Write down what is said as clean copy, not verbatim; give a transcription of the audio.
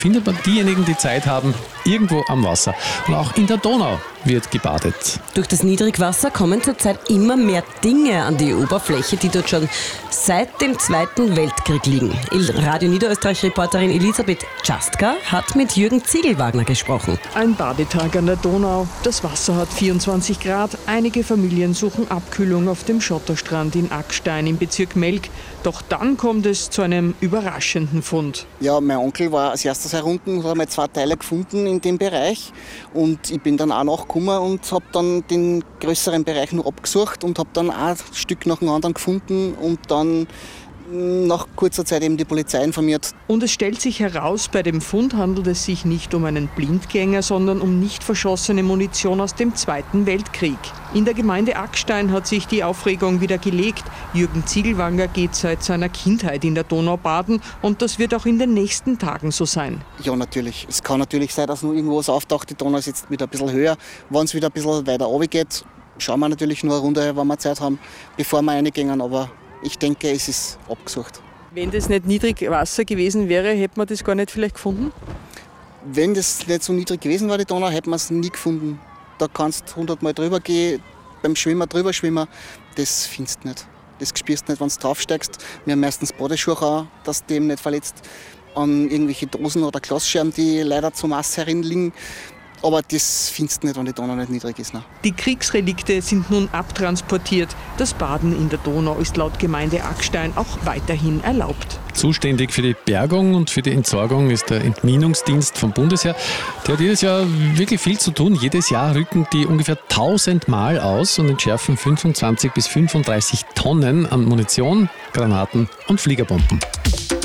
findet man diejenigen, die Zeit haben, irgendwo am Wasser. Und auch in der Donau wird gebadet. Durch das Niedrigwasser kommen zurzeit immer mehr Dinge an die Oberfläche, die dort schon seit dem Zweiten Weltkrieg liegen. Radio Niederösterreich-Reporterin Elisabeth Czastka hat mit Jürgen Ziegelwagner gesprochen. Ein Badetag an der Donau. Das Wasser hat 24 Grad. Einige Familien suchen Abkühlung auf dem Schotterstrand in Ackstein im Bezirk Melk. Doch dann kommt es zu einem überraschenden Fund. Ja, mein Onkel war als erstes herunten und hat einmal 2 Teile gefunden in dem Bereich. Und ich bin dann auch nachgekommen und habe dann den größeren Bereich noch abgesucht und habe dann auch ein Stück nach dem anderen gefunden und dann nach kurzer Zeit eben die Polizei informiert. Und es stellt sich heraus, bei dem Fund handelt es sich nicht um einen Blindgänger, sondern um nicht verschossene Munition aus dem Zweiten Weltkrieg. In der Gemeinde Ackstein hat sich die Aufregung wieder gelegt. Jürgen Ziegelwagner geht seit seiner Kindheit in der Donau baden und das wird auch in den nächsten Tagen so sein. Ja, natürlich. Es kann natürlich sein, dass noch irgendwo was auftaucht. Die Donau ist jetzt wieder ein bisschen höher. Wenn es wieder ein bisschen weiter runter geht, schauen wir natürlich nur eine Runde, wenn wir Zeit haben, bevor wir reingehen. Aber ich denke, es ist abgesucht. Wenn das nicht Niedrigwasser gewesen wäre, hätte man das gar nicht vielleicht gefunden? Wenn das nicht so niedrig gewesen war, die Donau, hätte man es nie gefunden. Da kannst du 100 Mal drüber gehen, beim Schwimmen drüber schwimmen, das findest du nicht. Das spürst du nicht, wenn du draufsteigst. Wir haben meistens Badeschuhe auch, dass du eben nicht verletzt an irgendwelche Dosen oder Glasscherben, die leider zum Ass herin Aber das findest du nicht, wenn die Donau nicht niedrig ist. Nein. Die Kriegsrelikte sind nun abtransportiert. Das Baden in der Donau ist laut Gemeinde Ackstein auch weiterhin erlaubt. Zuständig für die Bergung und für die Entsorgung ist der Entminungsdienst vom Bundesheer. Der hat jedes Jahr wirklich viel zu tun. Jedes Jahr rücken die ungefähr 1000 Mal aus und entschärfen 25 bis 35 Tonnen an Munition, Granaten und Fliegerbomben.